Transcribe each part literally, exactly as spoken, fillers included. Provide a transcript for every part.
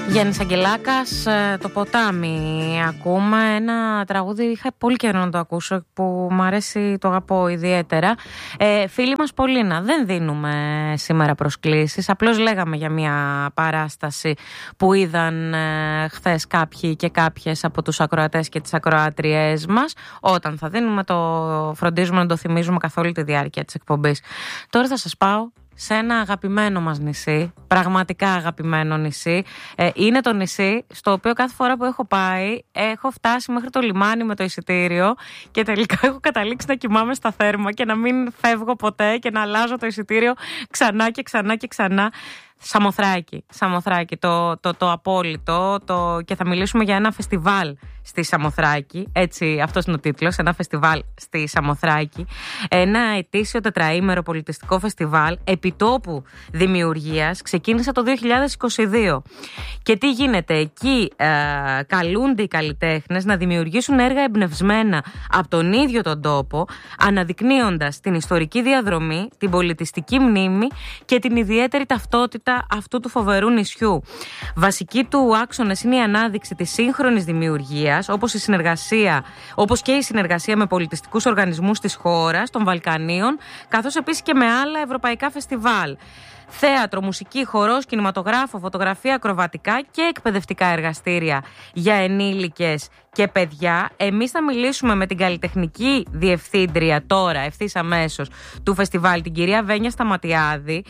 Γιάννης Αγγελάκας, το ποτάμι ακούμε. Ένα τραγούδι είχα πολύ καιρό να το ακούσω, που μου αρέσει, το αγαπώ ιδιαίτερα. ε, Φίλη μας Πολίνα, δεν δίνουμε σήμερα προσκλήσεις. Απλώς λέγαμε για μια παράσταση που είδαν ε, χθες κάποιοι και κάποιες από τους ακροατές και τις ακροάτριές μας. Όταν θα δίνουμε, το φροντίζουμε να το θυμίζουμε καθ' όλη τη διάρκεια της εκπομπής. Τώρα θα σας πάω σε ένα αγαπημένο μας νησί, πραγματικά αγαπημένο νησί. Ε, είναι το νησί στο οποίο κάθε φορά που έχω πάει έχω φτάσει μέχρι το λιμάνι με το εισιτήριο και τελικά έχω καταλήξει να κοιμάμαι στα θέρμα και να μην φεύγω ποτέ και να αλλάζω το εισιτήριο ξανά και ξανά και ξανά. Σαμοθράκη, Σαμοθράκη, το, το, το απόλυτο, το, και θα μιλήσουμε για ένα φεστιβάλ στη Σαμοθράκη, έτσι αυτός είναι ο τίτλος, ένα φεστιβάλ στη Σαμοθράκη, ένα ετήσιο τετραήμερο πολιτιστικό φεστιβάλ επιτόπου δημιουργίας, ξεκίνησε το δύο χιλιάδες είκοσι δύο. Και τι γίνεται εκεί? Ε, καλούνται οι καλλιτέχνες να δημιουργήσουν έργα εμπνευσμένα από τον ίδιο τον τόπο, αναδεικνύοντας την ιστορική διαδρομή, την πολιτιστική μνήμη και την ιδιαίτερη ταυτότητα αυτού του φοβερού νησιού. Βασική του άξονες είναι η ανάδειξη της σύγχρονης δημιουργίας, όπως η συνεργασία, όπως και η συνεργασία με πολιτιστικούς οργανισμούς της χώρας, των Βαλκανίων, καθώς επίσης και με άλλα ευρωπαϊκά φεστιβάλ. Θέατρο, μουσική, χορός, κινηματογράφο, φωτογραφία, ακροβατικά και εκπαιδευτικά εργαστήρια για ενήλικες και παιδιά. Εμείς θα μιλήσουμε με την καλλιτεχνική διευθύντρια τώρα, ευθύς αμέσως, του φεστιβάλ, την κυρία Βένια Σταματιάδη.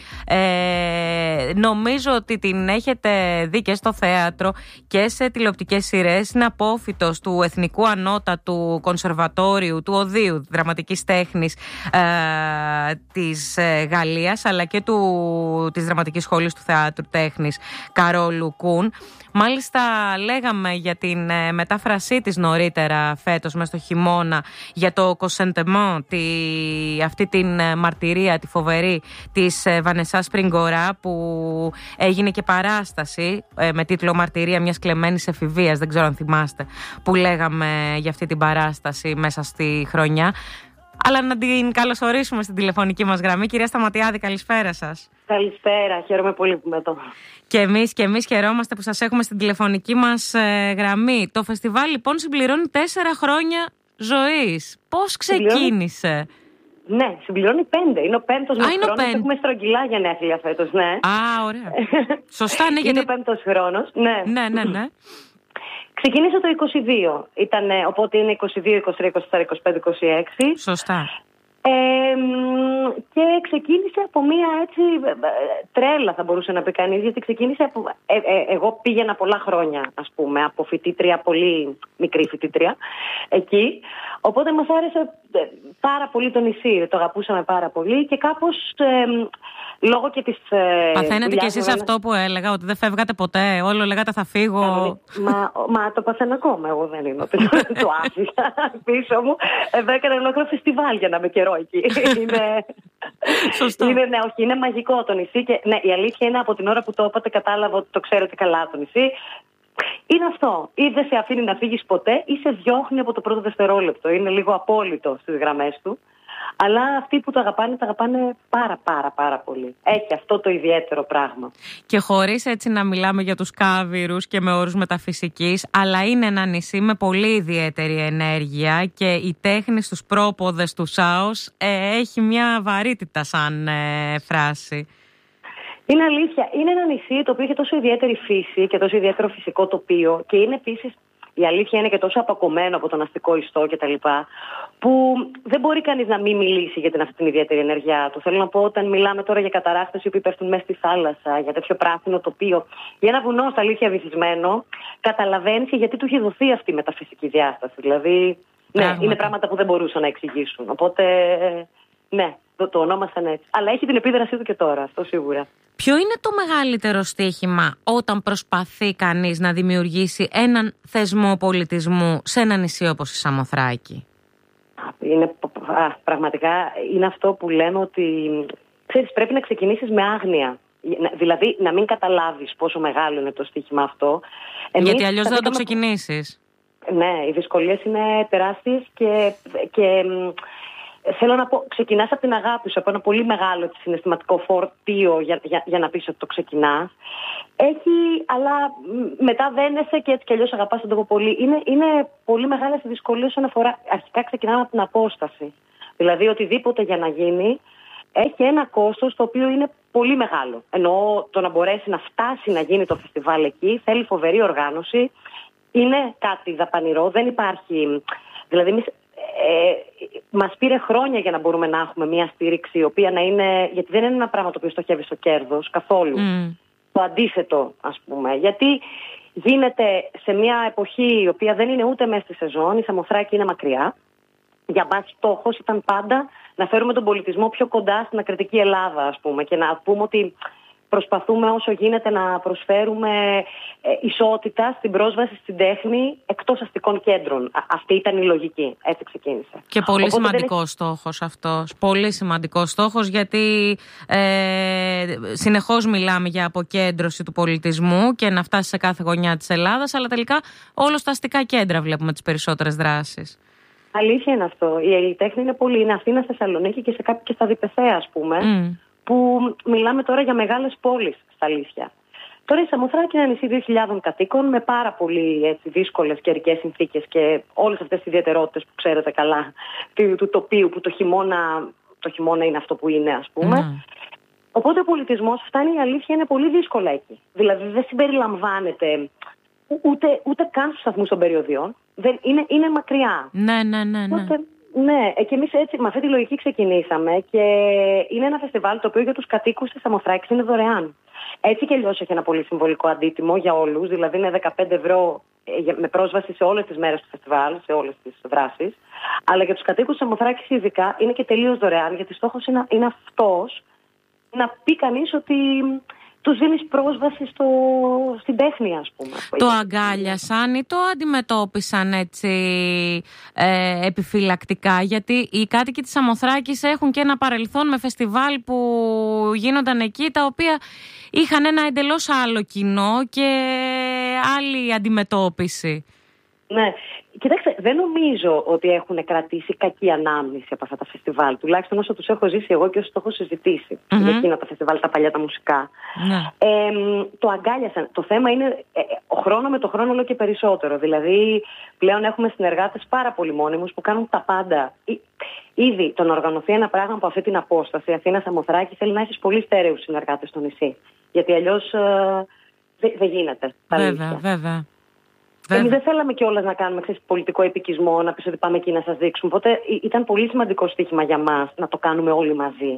Ε, νομίζω ότι την έχετε δει και στο θέατρο και σε τηλεοπτικές σειρές. Είναι απόφοιτος του Εθνικού Ανώτατου Κονσερβατόριου του Οδείου Δραματικής Τέχνης ε, της ε, Γαλλίας, αλλά και του, της Δραματικής Σχολής του Θεάτρου Τέχνης Καρόλου Κούν. Μάλιστα λέγαμε για την ε, μετάφρασή της νωρίτερα φέτος μες στο χειμώνα για το Κοσεντεμό, τη, αυτή την ε, μαρτυρία, τη φοβερή της ε, Βανεσά Σπριγκορά, που έγινε και παράσταση ε, με τίτλο «Μαρτυρία μιας κλεμμένης εφηβείας», δεν ξέρω αν θυμάστε, που λέγαμε για αυτή την παράσταση μέσα στη χρονιά. Αλλά να την καλωσορίσουμε στην τηλεφωνική μας γραμμή. Κυρία Σταματιάδη, καλησπέρα σας. Καλησπέρα, χαίρομαι πολύ που είμαι εδώ. Και εμείς, και εμείς χαιρόμαστε που σας έχουμε στην τηλεφωνική μας ε, γραμμή. Το φεστιβάλ λοιπόν συμπληρώνει τέσσερα χρόνια ζωής. Πώς ξεκίνησε? Ναι, συμπληρώνει πέντε. Είναι ο πέμπτος μας χρόνος. Πέν... Έχουμε στρογγυλά γενέθλια φέτος, ναι. Α, ωραία. Σωστά, ναι, γιατί... Είναι ο πέμπτος χρόνος, ναι. Ναι, ναι, ναι. Ξεκίνησε το είκοσι δύο, ήταν, οπότε είναι είκοσι δύο, είκοσι τρία, είκοσι τέσσερα, είκοσι πέντε, είκοσι έξι. Σωστά. Ε, και ξεκίνησε από μία έτσι τρέλα, θα μπορούσε να πει κανείς, γιατί ξεκίνησε από, ε, ε, εγώ πήγαινα πολλά χρόνια, ας πούμε, από φοιτήτρια, πολύ μικρή φοιτήτρια εκεί, οπότε μας άρεσε πάρα πολύ το νησί, το αγαπούσαμε πάρα πολύ και κάπως ε, λόγω και της... Ε, παθαίνετε κι εσείς αυτό που έλεγα, ότι δεν φεύγατε ποτέ, όλο λέγατε θα φύγω. Μα, μα το παθαίνω ακόμα, εγώ δεν είναι ότι το άφησα πίσω μου. Εδώ έκανα ολόκληρο φεστιβάλ για να με καιρό εκεί. είναι... Σωστό. Είναι, ναι, όχι, είναι μαγικό το νησί και ναι, η αλήθεια είναι από την ώρα που το είπατε κατάλαβα ότι το ξέρετε καλά το νησί. Είναι αυτό. Ή δεν σε αφήνει να φύγεις ποτέ ή σε διώχνει από το πρώτο δευτερόλεπτο. Είναι λίγο απόλυτο στις γραμμές του. Αλλά αυτοί που το αγαπάνε, το αγαπάνε πάρα πάρα πάρα πολύ. Έχει αυτό το ιδιαίτερο πράγμα. Και χωρίς έτσι να μιλάμε για τους κάβυρους και με όρους μεταφυσικής, αλλά είναι ένα νησί με πολύ ιδιαίτερη ενέργεια και η τέχνη στους πρόποδες του Σάος ε, έχει μια βαρύτητα σαν ε, φράση. Είναι αλήθεια. Είναι ένα νησί το οποίο έχει τόσο ιδιαίτερη φύση και τόσο ιδιαίτερο φυσικό τοπίο και είναι επίσης, η αλήθεια είναι και τόσο αποκομμένο από τον αστικό ιστό κτλ. Που δεν μπορεί κανείς να μην μιλήσει για την αυτή την ιδιαίτερη ενέργειά του. Θέλω να πω, όταν μιλάμε τώρα για καταράχτες οι οποίοι πέφτουν μέσα στη θάλασσα, για τέτοιο πράσινο τοπίο, για ένα βουνό στα αλήθεια βυθισμένο, καταλαβαίνεις γιατί του έχει δοθεί αυτή η μεταφυσική διάσταση. Δηλαδή, ναι, είναι πράγματα που δεν μπορούσαν να εξηγήσουν. Οπότε, ναι, το, το ονόμασαν έτσι. Αλλά έχει την επίδρασή του και τώρα, αυτό σίγουρα. Ποιο είναι το μεγαλύτερο στοίχημα όταν προσπαθεί κανείς να δημιουργήσει έναν θεσμό πολιτισμού σε ένα νησί όπως η Σαμοθράκη? Είναι, α, πραγματικά είναι αυτό που λέμε ότι ξέρεις, πρέπει να ξεκινήσεις με άγνοια. Δηλαδή να μην καταλάβεις πόσο μεγάλο είναι το στοίχημα αυτό. Εμείς γιατί αλλιώς δεν θα το με... ξεκινήσεις. Ναι, οι δυσκολίες είναι τεράστιες και, και θέλω να πω, ξεκινάς από την αγάπη σου, από ένα πολύ μεγάλο συναισθηματικό φορτίο για, για, για να πεις ότι το ξεκινάς. Έχει, αλλά μετά δένεσαι και έτσι κι αλλιώς αγαπάς τον τόπο πολύ. Είναι, είναι πολύ μεγάλες οι δυσκολίες όσον αφορά. Αρχικά ξεκινάμε από την απόσταση. Δηλαδή, οτιδήποτε για να γίνει έχει ένα κόστος το οποίο είναι πολύ μεγάλο. Εννοώ το να μπορέσει να φτάσει να γίνει το φεστιβάλ εκεί, θέλει φοβερή οργάνωση. Είναι κάτι δαπανηρό, δεν υπάρχει. Δηλαδή, εμείς, ε, μας πήρε χρόνια για να μπορούμε να έχουμε μια στήριξη, η οποία να είναι. Γιατί δεν είναι ένα πράγμα το οποίο στοχεύει στο κέρδος καθόλου. Mm. Το αντίθετο, ας πούμε. Γιατί γίνεται σε μια εποχή η οποία δεν είναι ούτε μέσα στη σεζόν, η Σαμοθράκη είναι μακριά. Για μας στόχος ήταν πάντα να φέρουμε τον πολιτισμό πιο κοντά στην ακριτική Ελλάδα, ας πούμε, και να πούμε ότι προσπαθούμε όσο γίνεται να προσφέρουμε ε, ισότητα στην πρόσβαση στην τέχνη εκτός αστικών κέντρων. Α, αυτή ήταν η λογική. Έτσι ξεκίνησε. Και πολύ Οπότε σημαντικός έχει... στόχος αυτός. Πολύ σημαντικός στόχος, γιατί ε, συνεχώς μιλάμε για αποκέντρωση του πολιτισμού και να φτάσει σε κάθε γωνιά της Ελλάδας, αλλά τελικά όλο στα αστικά κέντρα βλέπουμε τις περισσότερες δράσεις. Αλήθεια είναι αυτό. Η, η τέχνη είναι πολύ. Είναι Αθήνα, Θεσσαλονίκη και σε κάποια και στα Διπεθέα, ας πούμε. Mm. Που μιλάμε τώρα για μεγάλες πόλεις, στα αλήθεια. Τώρα η Σαμοθράκη είναι ένα νησί δύο χιλιάδων κατοίκων με πάρα πολύ έτσι, δύσκολες καιρικές συνθήκες και όλες αυτές τις ιδιαιτερότητες που ξέρετε καλά του, του τοπίου, που το χειμώνα, το χειμώνα είναι αυτό που είναι, ας πούμε. Mm. Οπότε ο πολιτισμός, φτάνει η αλήθεια, είναι πολύ δύσκολα εκεί. Δηλαδή δεν συμπεριλαμβάνεται ούτε, ούτε καν στους σταθμούς των περιοδιών. Δεν, είναι, είναι μακριά. Ναι, ναι, ναι, ναι. Οπότε, ναι, και εμείς έτσι με αυτή τη λογική ξεκινήσαμε και είναι ένα φεστιβάλ το οποίο για τους κατοίκους της Σαμοθράκης είναι δωρεάν. Έτσι και αλλιώς έχει ένα πολύ συμβολικό αντίτιμο για όλους, δηλαδή είναι δεκαπέντε ευρώ με πρόσβαση σε όλες τις μέρες του φεστιβάλ, σε όλες τις δράσεις. Αλλά για τους κατοίκους της Σαμοθράκης ειδικά είναι και τελείως δωρεάν, γιατί στόχος είναι, είναι αυτός να πει κανείς ότι τους δίνεις πρόσβαση στο, στην τέχνη, ας πούμε. Το αγκάλιασαν ή το αντιμετώπισαν έτσι ε, επιφυλακτικά? Γιατί οι κάτοικοι της Σαμοθράκης έχουν και ένα παρελθόν με φεστιβάλ που γίνονταν εκεί, τα οποία είχαν ένα εντελώς άλλο κοινό και άλλη αντιμετώπιση. Ναι. Κοιτάξτε, δεν νομίζω ότι έχουν κρατήσει κακή ανάμνηση από αυτά τα φεστιβάλ. Τουλάχιστον όσο τους έχω ζήσει εγώ και όσο το έχω συζητήσει. Mm-hmm. Για εκείνα τα φεστιβάλ, τα παλιά, τα μουσικά. Mm-hmm. Ε, το αγκάλιασαν. Το θέμα είναι ε, ο χρόνο με το χρόνο όλο και περισσότερο. Δηλαδή, πλέον έχουμε συνεργάτες πάρα πολύ μόνιμους που κάνουν τα πάντα. Ήδη το να οργανωθεί ένα πράγμα από αυτή την απόσταση, Αθήνα Σαμοθράκη, θέλει να έχει πολύ στέρεους συνεργάτες στο νησί. Γιατί αλλιώς ε, δεν δε γίνεται. Βέβαια, βέβαια. Εμείς δεν θέλαμε κιόλας να κάνουμε ξέρεις, πολιτικό επικισμό, να πεις ότι πάμε εκεί να σας δείξουμε. Οπότε ήταν πολύ σημαντικό στοίχημα για μας να το κάνουμε όλοι μαζί.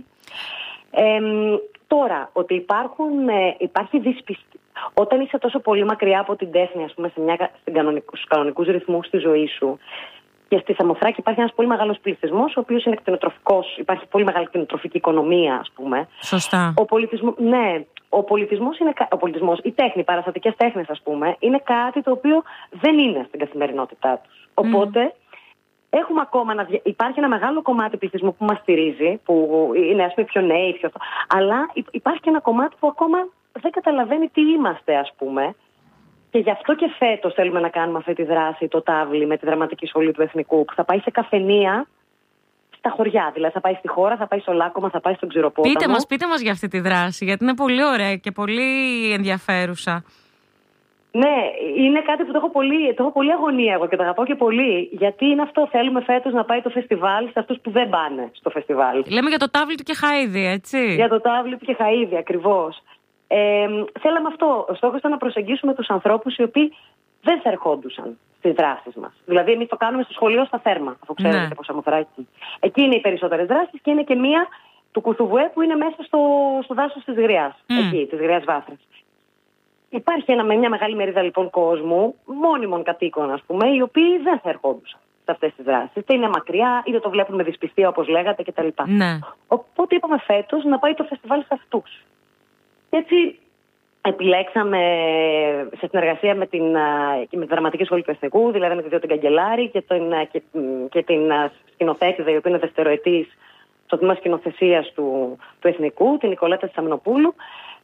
Ε, τώρα, ότι υπάρχουν, ε, υπάρχει δυσπιστία. Όταν είσαι τόσο πολύ μακριά από την τέχνη, ας πούμε, σε μια, στην κανονικ, στους κανονικούς ρυθμούς της ζωής σου, και στη Σαμοθράκη υπάρχει ένας πολύ μεγάλος πληθυσμός, ο οποίος είναι κτηνοτροφικός, υπάρχει πολύ μεγάλη κτηνοτροφική οικονομία, ας πούμε. Σωστά. Ο πολιτισμός, ναι. Ο πολιτισμός, είναι, ο πολιτισμός, η τέχνη, οι παραστατικές τέχνες, ας πούμε, είναι κάτι το οποίο δεν είναι στην καθημερινότητά τους. Οπότε, mm. έχουμε ακόμα να, υπάρχει ένα μεγάλο κομμάτι πληθυσμού που μας στηρίζει, που είναι, ας πούμε, πιο νέοι, πιο αυτό. Αλλά υπάρχει και ένα κομμάτι που ακόμα δεν καταλαβαίνει τι είμαστε, ας πούμε. Και γι' αυτό και φέτος θέλουμε να κάνουμε αυτή τη δράση, το τάβλι, με τη δραματική σχολή του Εθνικού, που θα πάει σε καφενεία στα χωριά. Δηλαδή θα πάει στη χώρα, θα πάει στο Λάκκωμα, θα πάει στον Ξηροπόταμο. Πείτε μας, πείτε μας για αυτή τη δράση, γιατί είναι πολύ ωραία και πολύ ενδιαφέρουσα. Ναι, είναι κάτι που το έχω πολύ, το έχω πολύ αγωνία εγώ και το αγαπάω και πολύ. Γιατί είναι αυτό, θέλουμε φέτος να πάει το φεστιβάλ σε αυτούς που δεν πάνε στο φεστιβάλ. Λέμε για το τάβλι του Κεχαΐδη, έτσι. Για το τάβλι του Κεχαΐδη, ακριβώς. Ε, θέλαμε αυτό. Ο στόχος ήταν να προσεγγίσουμε τους ανθρώπους οι οποίοι δεν θα ερχόντουσαν στις δράσεις μας. Δηλαδή, εμείς το κάνουμε στο σχολείο στα Θέρμα, αφού ξέρετε ναι. πώς Σαμοθράκη. Εκεί είναι οι περισσότερες δράσεις και είναι και μία του Κουθουβουέ που είναι μέσα στο, στο δάσος της Γριάς. Mm. Εκεί, της Γριάς Βάθρας. Υπάρχει ένα, μια μεγάλη μερίδα λοιπόν κόσμου, μόνιμων κατοίκων, ας πούμε, οι οποίοι δεν θα ερχόντουσαν σε αυτές τις δράσεις. Είτε είναι μακριά, είτε το βλέπουν με δυσπιστία, όπως λέγατε, κτλ. Ναι. Οπότε είπαμε φέτος να πάει το φεστιβάλ σε αυτούς. Και έτσι επιλέξαμε σε συνεργασία με την, με τη Δραματική Σχολή του Εθνικού, δηλαδή με τη Διότι Καγκελάρη και, τον, και, και την σκηνοθέτηδα, η οποία είναι δευτεροετής στο τμήμα σκηνοθεσίας του, του Εθνικού, την Νικολέτα Τσαμινοπούλου,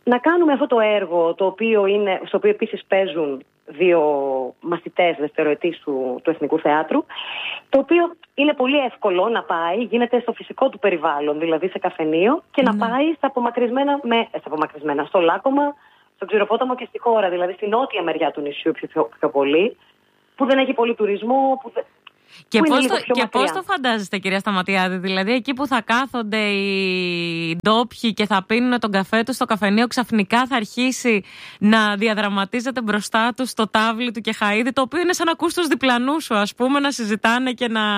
να κάνουμε αυτό το έργο, το οποίο είναι, στο οποίο επίσης παίζουν δύο μαθητές δευτεροετής του, του Εθνικού Θεάτρου, το οποίο είναι πολύ εύκολο να πάει, γίνεται στο φυσικό του περιβάλλον, δηλαδή σε καφενείο, και mm. να πάει στα απομακρυσμένα, με, στα απομακρυσμένα, στο Λάκωμα, στον Ξηροπόταμο και στη χώρα, δηλαδή στη νότια μεριά του νησιού πιο, πιο, πιο πολύ, που δεν έχει πολύ τουρισμό, που δεν... Και πώς το, και πώς το φαντάζεστε, κυρία Σταματιάδη, δηλαδή εκεί που θα κάθονται οι ντόπιοι και θα πίνουν τον καφέ τους στο καφενείο, ξαφνικά θα αρχίσει να διαδραματίζεται μπροστά τους το τάβλι του Κεχαΐδη, το οποίο είναι σαν να ακούς τους διπλανούς σου, ας πούμε, να συζητάνε και να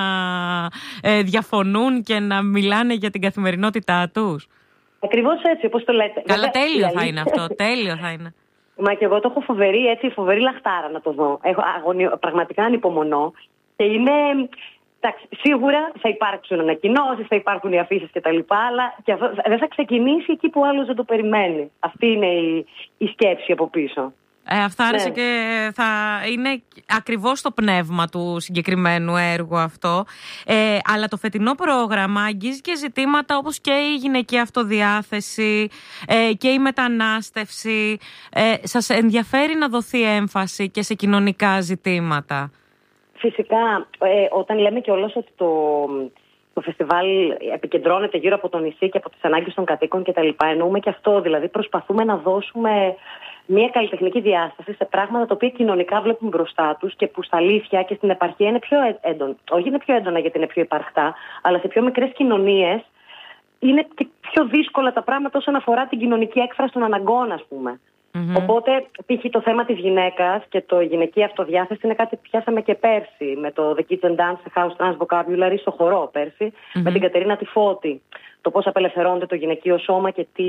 ε, διαφωνούν και να μιλάνε για την καθημερινότητά τους. Ακριβώς έτσι, όπως το λέτε. Καλά, τέλειο θα είναι αυτό, τέλειο θα είναι. Μα και εγώ το έχω φοβερή, έτσι, φοβερή λαχτάρα να το δω. Έχω αγωνιο, πραγματικά ανυπομονώ. Και είναι, εντάξει, σίγουρα θα υπάρξουν ανακοινώσεις, θα υπάρχουν οι αφήσεις κτλ. Αλλά και αυτό δεν θα ξεκινήσει εκεί που άλλος δεν το περιμένει. Αυτή είναι η, η σκέψη από πίσω. Ε, αυτά άρεσε, ναι. Και θα είναι ακριβώς το πνεύμα του συγκεκριμένου έργου αυτό. Ε, αλλά το φετινό πρόγραμμα αγγίζει και ζητήματα όπως και η γυναική αυτοδιάθεση ε, και η μετανάστευση. Ε, σας ενδιαφέρει να δοθεί έμφαση και σε κοινωνικά ζητήματα? Φυσικά, ε, όταν λέμε κιόλας ότι το, το φεστιβάλ επικεντρώνεται γύρω από το νησί και από τις ανάγκες των κατοίκων κτλ., εννοούμε και αυτό. Δηλαδή, προσπαθούμε να δώσουμε μια καλλιτεχνική διάσταση σε πράγματα τα οποία κοινωνικά βλέπουν μπροστά τους και που στα αλήθεια και στην επαρχία είναι πιο έντονα. Όχι είναι πιο έντονα γιατί είναι πιο υπαρχτά, αλλά σε πιο μικρές κοινωνίες είναι και πιο δύσκολα τα πράγματα όσον αφορά την κοινωνική έκφραση των αναγκών, ας πούμε. Mm-hmm. Οπότε, π.χ. το θέμα της γυναίκας και το γυναική αυτοδιάθεση είναι κάτι που πιάσαμε και πέρσι με το The Kids and Dance House Trans Vocabulary στο χορό πέρσι, mm-hmm. με την Κατερίνα Τυφώτη. Το πώς απελευθερώνεται το γυναικείο σώμα και τι,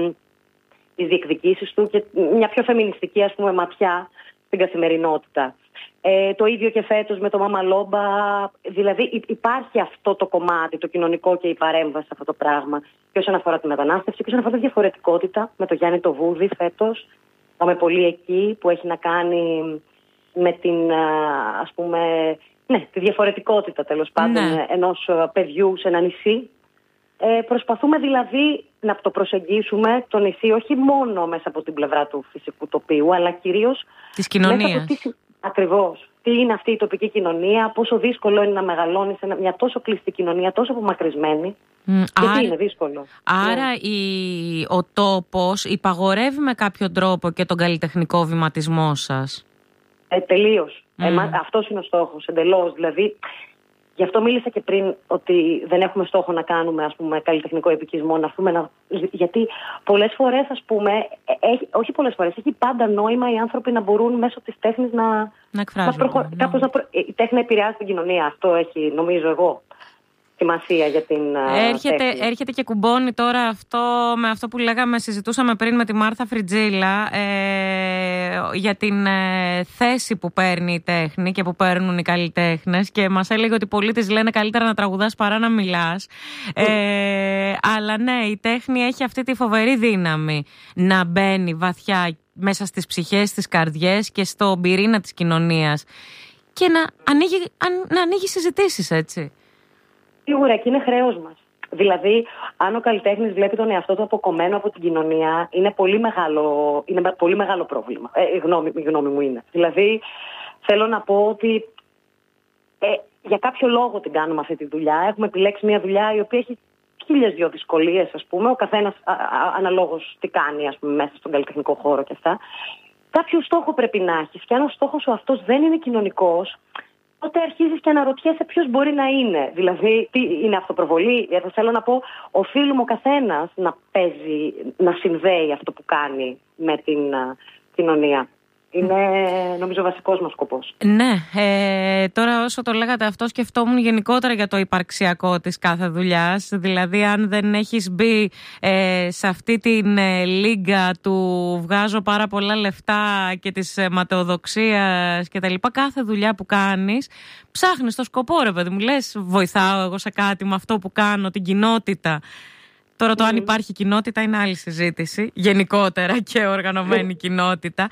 τις διεκδικήσεις του και μια πιο φεμινιστική, ας πούμε, ματιά στην καθημερινότητα. Ε, το ίδιο και φέτος με το Μάμα Λόμπα. Δηλαδή υπάρχει αυτό το κομμάτι, το κοινωνικό και η παρέμβαση σε αυτό το πράγμα. Και όσον αφορά τη μετανάστευση και όσον αφορά τη διαφορετικότητα, με το Γιάννη το Βούδη φέτος. Πάμε πολύ εκεί που έχει να κάνει με την, ας πούμε, ναι, τη διαφορετικότητα τέλος πάντων, ναι, ενός παιδιού σε ένα νησί. Ε, προσπαθούμε δηλαδή να το προσεγγίσουμε το νησί όχι μόνο μέσα από την πλευρά του φυσικού τοπίου, αλλά κυρίως της κοινωνίας. Ακριβώς. Τι είναι αυτή η τοπική κοινωνία, πόσο δύσκολο είναι να μεγαλώνει σε μια τόσο κλειστή κοινωνία, τόσο απομακρυσμένη. Mm, γιατί άρα, είναι δύσκολο. Άρα yeah. η, ο τόπος υπαγορεύει με κάποιο τρόπο και τον καλλιτεχνικό βηματισμό σας. Ε, τελείως. Mm. Ε, αυτός είναι ο στόχος, εντελώς. Δηλαδή, γι' αυτό μίλησα και πριν ότι δεν έχουμε στόχο να κάνουμε, ας πούμε, καλλιτεχνικό επικισμό, να πούμε, να... γιατί πολλές φορές, ας πούμε, έχει, όχι πολλές φορές, έχει πάντα νόημα οι άνθρωποι να μπορούν μέσω της τέχνης να, να εκφράζουν. Να προχω... ναι. να προ... Η τέχνη επηρεάζει την κοινωνία, αυτό έχει, νομίζω εγώ, σημασία για την έρχεται, έρχεται και κουμπώνει τώρα αυτό με αυτό που λέγαμε, συζητούσαμε πριν με τη Μάρθα Φριτζίλα ε, για την ε, θέση που παίρνει η τέχνη και που παίρνουν οι καλλιτέχνες, και μας έλεγε ότι πολλοί της λένε καλύτερα να τραγουδάς παρά να μιλάς. Ε, αλλά ναι, η τέχνη έχει αυτή τη φοβερή δύναμη να μπαίνει βαθιά μέσα στις ψυχές, στις καρδιές και στον πυρήνα της κοινωνίας και να ανοίγει, να ανοίγει συζητήσεις, έτσι. Σίγουρα, και είναι χρέος μας. Δηλαδή, αν ο καλλιτέχνης βλέπει τον εαυτό του αποκομμένο από την κοινωνία, είναι πολύ μεγάλο, είναι πολύ μεγάλο πρόβλημα. Ε, η, γνώμη, η γνώμη μου είναι. Δηλαδή, θέλω να πω ότι ε, για κάποιο λόγο την κάνουμε αυτή τη δουλειά. Έχουμε επιλέξει μια δουλειά η οποία έχει χίλιες δυο δυσκολίες, ας πούμε. Ο καθένας α, α, αναλόγως τι κάνει, ας πούμε, μέσα στον καλλιτεχνικό χώρο και αυτά. Κάποιο στόχο πρέπει να έχεις. Και αν ο στόχος σου αυτός δεν είναι κοινωνικός, τότε αρχίζεις και αναρωτιέσαι ποιος μπορεί να είναι. Δηλαδή, τι είναι αυτοπροβολή. Θα θέλω να πω, οφείλουμε ο καθένας να παίζει, να συνδέει αυτό που κάνει με την α, κοινωνία. Είναι, νομίζω, βασικός μας σκοπός. Ναι, ε, τώρα όσο το λέγατε αυτό, σκεφτόμουν γενικότερα για το υπαρξιακό της κάθε δουλειάς. Δηλαδή, αν δεν έχεις μπει ε, σε αυτή την ε, λίγκα του βγάζω πάρα πολλά λεφτά και της ε, ματαιοδοξίας και τα λοιπά, κάθε δουλειά που κάνεις, ψάχνεις το σκοπό, ρε παιδί μου. Λες, βοηθάω εγώ σε κάτι με αυτό που κάνω, την κοινότητα. Τώρα το mm. αν υπάρχει κοινότητα είναι άλλη συζήτηση, γενικότερα και οργανωμένη mm. κοινότητα.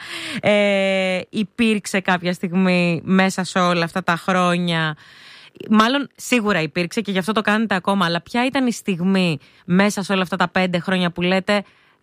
Ε, υπήρξε κάποια στιγμή μέσα σε όλα αυτά τα χρόνια, μάλλον σίγουρα υπήρξε και γι' αυτό το κάνετε ακόμα, αλλά ποια ήταν η στιγμή μέσα σε όλα αυτά τα πέντε χρόνια που λέτε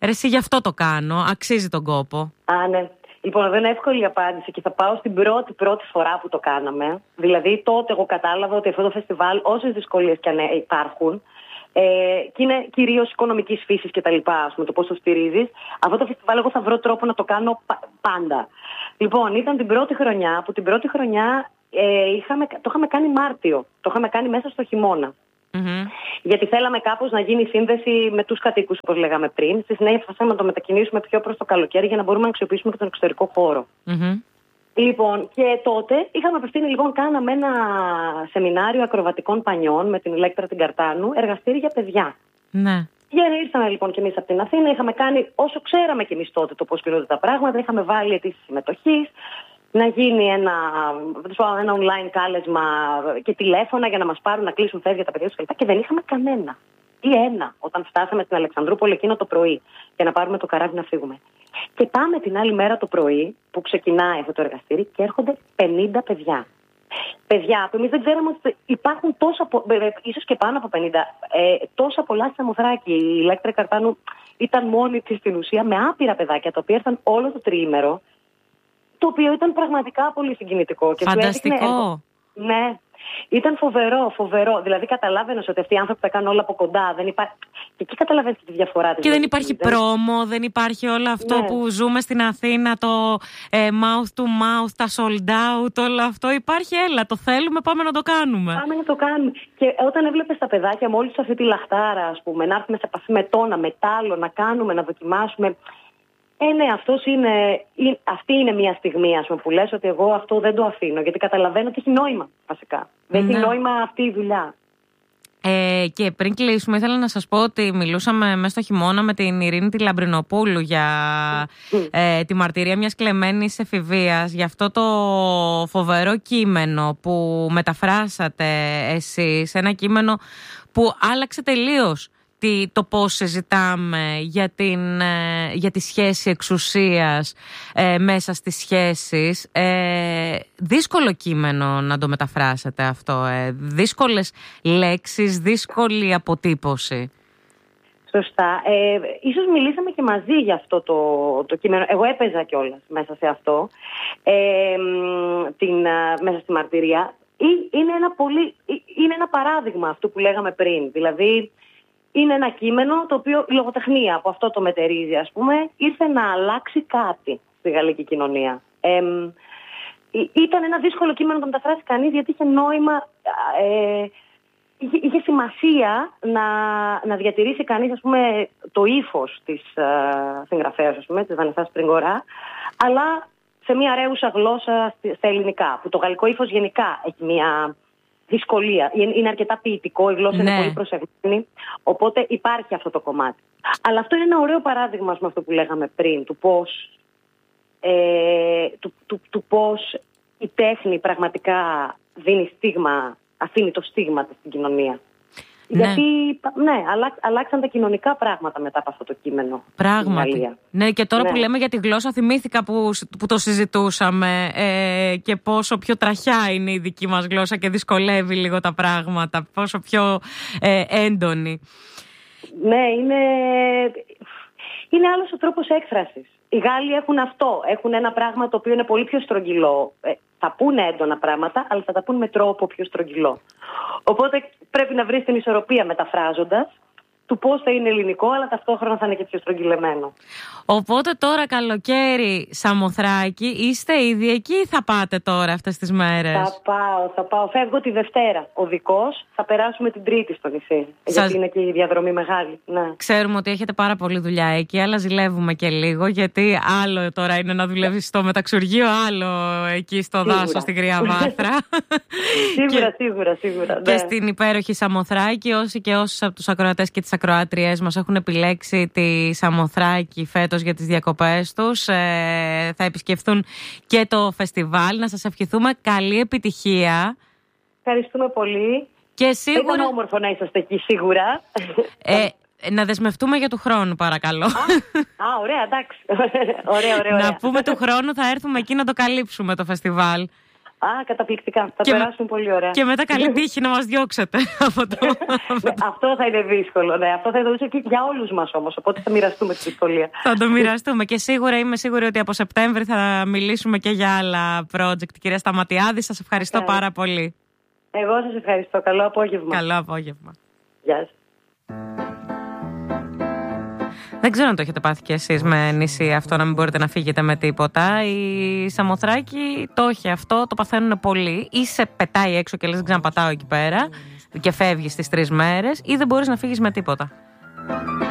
Ρε, εσύ γι' αυτό το κάνω. Αξίζει τον κόπο. Α, ναι. Λοιπόν, δεν είναι εύκολη η απάντηση και θα πάω στην πρώτη πρώτη φορά που το κάναμε. Δηλαδή, τότε εγώ κατάλαβα ότι αυτό το φεστιβάλ, όσες δυσκολίες και αν υπάρχουν, ε, και είναι κυρίως οικονομικής φύσης και τα λοιπά, ας πούμε, το πώς το στηρίζεις, αυτό το φεστιβάλ εγώ θα βρω τρόπο να το κάνω πάντα. Λοιπόν, ήταν την πρώτη χρονιά, που την πρώτη χρονιά ε, είχαμε, το είχαμε κάνει Μάρτιο. Το είχαμε κάνει μέσα στο χειμώνα. Mm-hmm. Γιατί θέλαμε κάπως να γίνει σύνδεση με τους κατοίκους, όπως λέγαμε πριν. Στη συνέχεια θα θέλαμε να το μετακινήσουμε πιο προς το καλοκαίρι για να μπορούμε να αξιοποιήσουμε και τον εξωτερικό χώρο. Mm-hmm. Λοιπόν, και τότε είχαμε απευθύνει, λοιπόν, κάναμε ένα σεμινάριο ακροβατικών πανιών με την Ηλέκτρα την Καρτάνου, εργαστήρι για παιδιά. Ναι. Και ήρθαμε λοιπόν κι εμείς από την Αθήνα, είχαμε κάνει όσο ξέραμε κι εμείς τότε το πώς κινούνται τα πράγματα, είχαμε βάλει αιτήσεις συμμετοχής, να γίνει ένα, ένα online κάλεσμα και τηλέφωνα για να μας πάρουν, να κλείσουν φεύγια τα παιδιά τους κλπ. Και δεν είχαμε κανένα. Ή ένα, όταν φτάσαμε στην Αλεξανδρούπολη εκείνο το πρωί για να πάρουμε το καράβι να φύγουμε. Και πάμε την άλλη μέρα το πρωί που ξεκινάει αυτό το εργαστήρι και έρχονται πενήντα παιδιά. Παιδιά που εμείς δεν ξέραμε ότι υπάρχουν τόσα, ίσως και πάνω από πενήντα, ε, τόσα πολλά στη Σαμοθράκη. Η Ηλέκτρα Καρτάνου ήταν μόνη της στην ουσία με άπειρα παιδάκια τα οποία ήρθαν όλο το τριήμερο. Το οποίο ήταν πραγματικά πολύ συγκινητικό. Φανταστικό. Και έδειχνε, ναι, ήταν φοβερό, φοβερό. Δηλαδή καταλάβαινες ότι αυτοί οι άνθρωποι τα κάνουν όλα από κοντά. Δεν υπά... Και εκεί καταλαβαίνεις τη διαφορά της. Και δεν υπάρχει δεν... πρόμο, δεν υπάρχει όλο αυτό, ναι, που ζούμε στην Αθήνα, το ε, mouth to mouth, τα sold out, όλο αυτό. Υπάρχει, έλα, το θέλουμε, πάμε να το κάνουμε. Πάμε να το κάνουμε. Και όταν έβλεπες τα παιδάκια με όλη τους αυτή τη λαχτάρα, ας πούμε, να έρθουμε σε επαφή με τόνα, με τάλο, να κάνουμε, να δοκιμάσουμε. Ε, ναι, αυτός είναι, αυτή είναι μια στιγμή, ας πούμε, που λες ότι εγώ αυτό δεν το αφήνω, γιατί καταλαβαίνω ότι έχει νόημα, βασικά. Δεν ναι. έχει νόημα αυτή η δουλειά. Ε, και πριν κλείσουμε, ήθελα να σας πω ότι μιλούσαμε μέσα στο χειμώνα με την Ειρήνη τη Λαμπρινοπούλου για mm. ε, τη μαρτυρία μιας κλεμμένης εφηβείας, για αυτό το φοβερό κείμενο που μεταφράσατε εσείς, ένα κείμενο που άλλαξε τελείως το πώς συζητάμε για, την, για τη σχέση εξουσίας ε, μέσα στις σχέσεις. Ε, δύσκολο κείμενο να το μεταφράσετε αυτό. Ε. Δύσκολες λέξεις, δύσκολη αποτύπωση. Σωστά. Ε, ίσως μιλήσαμε και μαζί για αυτό το, το κείμενο. Εγώ έπαιζα κιόλας μέσα σε αυτό, ε, την, μέσα στη μαρτυρία. Είναι ένα, πολύ, είναι ένα παράδειγμα αυτό που λέγαμε πριν. Δηλαδή, είναι ένα κείμενο το οποίο η λογοτεχνία από αυτό το μετερίζει, ας πούμε, ήρθε να αλλάξει κάτι στη γαλλική κοινωνία. Ε, ήταν ένα δύσκολο κείμενο να το μεταφράσει κανείς, γιατί είχε νόημα, ε, είχε, είχε σημασία να, να διατηρήσει κανείς, ας πούμε, το ύφος της ε, συγγραφέας, ας πούμε, της Βανεσσά Σπριγκορά, αλλά σε μια ρέουσα γλώσσα στα ελληνικά, που το γαλλικό ύφος γενικά έχει μια δυσκολία. Είναι αρκετά ποιητικό, η γλώσσα, ναι, είναι πολύ προσεγμένη, οπότε υπάρχει αυτό το κομμάτι. Αλλά αυτό είναι ένα ωραίο παράδειγμα με αυτό που λέγαμε πριν, του πώς, ε, του, του, του πώς η τέχνη πραγματικά δίνει στίγμα, αφήνει το στίγμα της στην κοινωνία. Ναι. Γιατί, ναι, αλλάξαν τα κοινωνικά πράγματα μετά από αυτό το κείμενο. Πράγματι. Ναι, και τώρα, ναι, που λέμε για τη γλώσσα, θυμήθηκα που, που το συζητούσαμε ε, και πόσο πιο τραχιά είναι η δική μας γλώσσα και δυσκολεύει λίγο τα πράγματα, πόσο πιο ε, έντονη. Ναι, είναι, είναι άλλος ο τρόπος έκφρασης. Οι Γάλλοι έχουν αυτό, έχουν ένα πράγμα το οποίο είναι πολύ πιο στρογγυλό. Ε, θα πούνε έντονα πράγματα, αλλά θα τα πούν με τρόπο πιο στρογγυλό. Οπότε πρέπει να βρεις την ισορροπία μεταφράζοντας του πώς θα είναι ελληνικό, αλλά ταυτόχρονα θα είναι και πιο στρογγυλεμένο. Οπότε τώρα καλοκαίρι, Σαμοθράκη, είστε ήδη εκεί ή θα πάτε τώρα αυτές τις μέρες? Θα πάω, θα πάω. Φεύγω τη Δευτέρα οδικός, θα περάσουμε την Τρίτη στο νησί. Σας... Γιατί είναι και η διαδρομή μεγάλη. Ναι. Ξέρουμε ότι έχετε πάρα πολλή δουλειά εκεί, αλλά ζηλεύουμε και λίγο, γιατί άλλο τώρα είναι να δουλεύεις στο μεταξουργείο, άλλο εκεί στο δάσος, στη Γρία Βάθρα. Σίγουρα, και... σίγουρα, σίγουρα. Και ναι, στην υπέροχη Σαμοθράκη. Όσοι και όσους από τους ακροατές και τις ακροάτριές μας έχουν επιλέξει τη Σαμοθράκη φέτος για τις διακοπές τους, ε, θα επισκεφθούν και το φεστιβάλ. Να σας ευχηθούμε καλή επιτυχία. Ευχαριστούμε πολύ. Και σίγουρα... Ήταν όμορφο να είσαστε εκεί, σίγουρα. Ε, να δεσμευτούμε για του χρόνου, παρακαλώ. Α, α ωραία, εντάξει. Ωραία, ωραία, ωραία. Να πούμε του χρόνου θα έρθουμε εκεί να το καλύψουμε το φεστιβάλ. Α, καταπληκτικά. Θα και περάσουν με... πολύ ωραία. Και μετά καλή τύχη να μας διώξετε από το... ναι, αυτό θα είναι δύσκολο. Ναι. Αυτό θα είναι δύσκολο και για όλους μας όμως. Οπότε θα μοιραστούμε τη δυσκολία. Θα το μοιραστούμε. Και σίγουρα είμαι σίγουρη ότι από Σεπτέμβρη θα μιλήσουμε και για άλλα project. Κυρία Σταματιάδη, σας ευχαριστώ yeah. πάρα πολύ. Εγώ σας ευχαριστώ. Καλό απόγευμα. Καλό απόγευμα. Γεια σας. Δεν ξέρω αν το έχετε πάθει κι εσείς με νησί αυτό, να μην μπορείτε να φύγετε με τίποτα. Η Σαμοθράκη το έχει αυτό, το παθαίνουν πολλοί. Ή σε πετάει έξω και λες ξαναπατάω εκεί πέρα και φεύγεις τις τρεις μέρες, ή δεν μπορείς να φύγεις με τίποτα.